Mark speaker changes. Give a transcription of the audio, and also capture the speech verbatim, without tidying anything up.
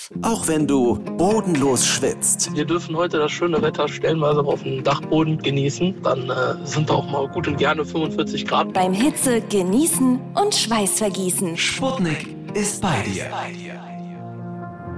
Speaker 1: auf, auch wenn du bodenlos schwitzt.
Speaker 2: Wir dürfen heute das schöne Wetter stellenweise auf dem Dachboden genießen. Dann äh, sind auch mal gut und gerne fünfundvierzig Grad.
Speaker 1: Beim Hitze genießen und Schweiß vergießen.
Speaker 3: Sputnik ist bei dir.